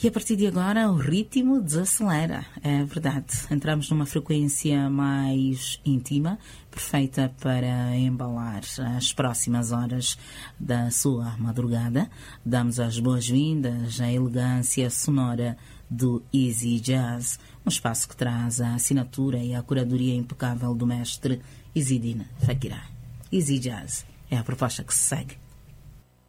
E a partir de agora o ritmo desacelera, é verdade. Entramos numa frequência mais íntima, perfeita para embalar as próximas horas da sua madrugada. Damos as boas-vindas à elegância sonora do Easy Jazz, um espaço que traz a assinatura e a curadoria impecável do mestre Izzidine Fakirah. Easy Jazz é a proposta que se segue.